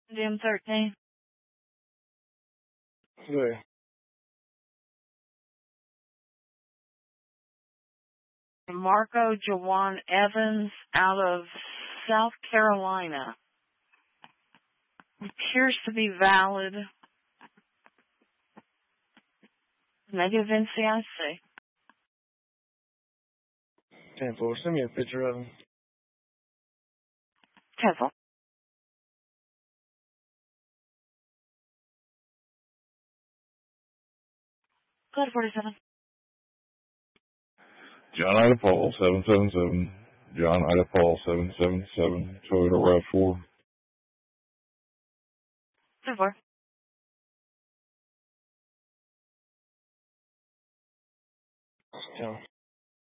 Jim 13. Good. Marco Jawan Evans out of South Carolina. Appears to be valid. Negative NCIC. 10-4. Send me a picture of him. 10-4. Code 47. John Ida Paul 777. John Ida Paul 777. Toyota RAV4. 10-4. Tell him.